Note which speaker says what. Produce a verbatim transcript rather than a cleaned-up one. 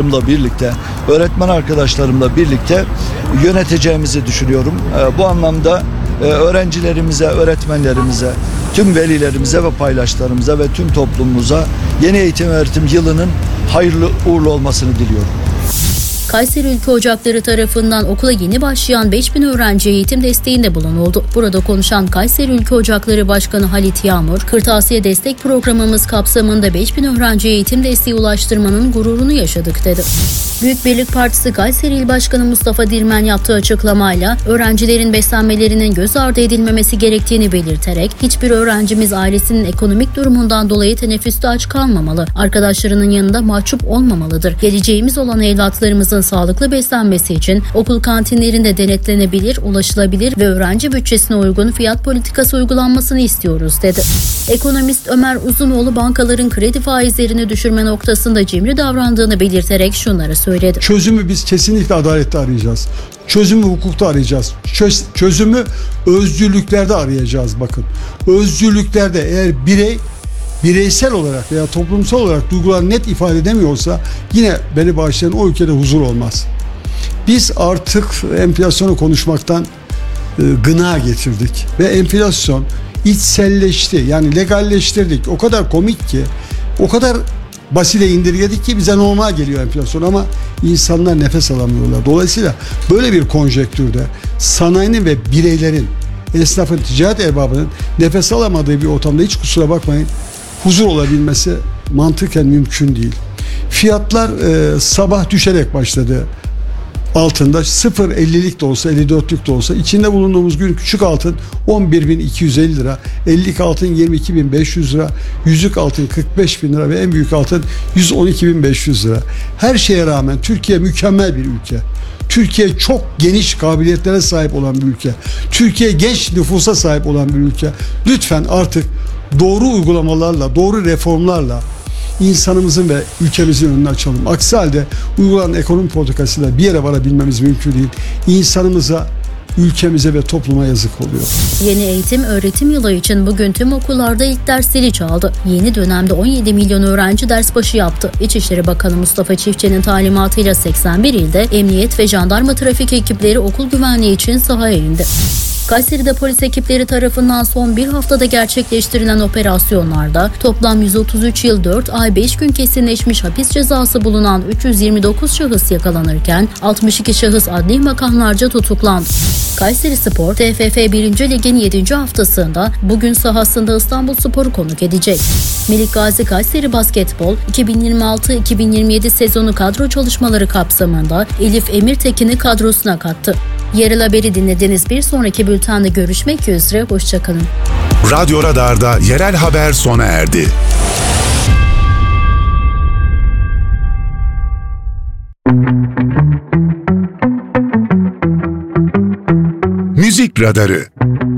Speaker 1: arkadaşlarımla birlikte, öğretmen arkadaşlarımla birlikte yöneteceğimizi düşünüyorum. Bu anlamda öğrencilerimize, öğretmenlerimize, tüm velilerimize ve paydaşlarımıza ve tüm toplumumuza yeni eğitim öğretim yılının hayırlı uğurlu olmasını diliyorum.
Speaker 2: Kayseri Ülke Ocakları tarafından okula yeni başlayan beş bin öğrenciye eğitim desteğinde bulunuldu. Burada konuşan Kayseri Ülke Ocakları Başkanı Halit Yağmur, Kırtasiye Destek Programımız kapsamında beş bin öğrenciye eğitim desteği ulaştırmanın gururunu yaşadık dedi. Büyük Birlik Partisi Kayseri İl Başkanı Mustafa Dirmen yaptığı açıklamayla öğrencilerin beslenmelerinin göz ardı edilmemesi gerektiğini belirterek hiçbir öğrencimiz ailesinin ekonomik durumundan dolayı teneffüste aç kalmamalı, arkadaşlarının yanında mahcup olmamalıdır. Geleceğimiz olan evlatlarımızın sağlıklı beslenmesi için okul kantinlerinde denetlenebilir, ulaşılabilir ve öğrenci bütçesine uygun fiyat politikası uygulanmasını istiyoruz dedi. Ekonomist Ömer Uzunoğlu bankaların kredi faizlerini düşürme noktasında cimri davrandığını belirterek şunları söyledi.
Speaker 3: Çözümü biz kesinlikle adalette arayacağız. Çözümü hukukta arayacağız. Çöz, çözümü özgürlüklerde arayacağız bakın. Özgürlüklerde eğer birey bireysel olarak veya toplumsal olarak duygular net ifade edemiyorsa yine beni bağışlayan o ülkede huzur olmaz. Biz artık enflasyonu konuşmaktan e, gına getirdik ve enflasyon içselleşti, yani legalleştirdik. O kadar komik ki, o kadar basite indirgedik ki bize normal geliyor enflasyon ama insanlar nefes alamıyorlar. Dolayısıyla böyle bir konjektürde sanayinin ve bireylerin, esnafın, ticaret erbabının nefes alamadığı bir ortamda hiç kusura bakmayın huzur olabilmesi mantıken mümkün değil. Fiyatlar e, sabah düşerek başladı. Altında sıfır virgül ellilik de olsa, elli dörtlük de olsa, içinde bulunduğumuz gün küçük altın on bir bin iki yüz elli lira, ellilik altın yirmi iki bin beş yüz lira, yüzük altın kırk beş bin lira ve en büyük altın yüz on iki bin beş yüz lira. Her şeye rağmen Türkiye mükemmel bir ülke. Türkiye çok geniş kabiliyetlere sahip olan bir ülke. Türkiye genç nüfusa sahip olan bir ülke. Lütfen artık doğru uygulamalarla, doğru reformlarla insanımızın ve ülkemizin önünü açalım. Aksi halde uygulanan ekonomi politikasıyla bir yere varabilmemiz mümkün değil. İnsanımıza, ülkemize ve topluma yazık oluyor.
Speaker 2: Yeni eğitim öğretim yılı için bugün tüm okullarda ilk dersleri çaldı. Yeni dönemde on yedi milyon öğrenci ders başı yaptı. İçişleri Bakanı Mustafa Çiftçi'nin talimatıyla seksen bir ilde emniyet ve jandarma trafik ekipleri okul güvenliği için sahaya indi. Kayseri'de polis ekipleri tarafından son bir haftada gerçekleştirilen operasyonlarda toplam yüz otuz üç yıl dört ay beş gün kesinleşmiş hapis cezası bulunan üç yüz yirmi dokuz şahıs yakalanırken altmış iki şahıs adli makamlarca tutuklandı. Kayserispor, T F F birinci Lig'in yedinci haftasında bugün sahasında İstanbulspor'u konuk edecek. Melik Gazi Kayseri Basketbol, iki bin yirmi altı iki bin yirmi yedi sezonu kadro çalışmaları kapsamında Elif Emirtekin'i kadrosuna kattı. Yerel haberi dinlediniz. Bir sonraki bültende görüşmek üzere. Hoşçakalın.
Speaker 4: Radyo Radar'da yerel haber sona erdi. Müzik Radarı.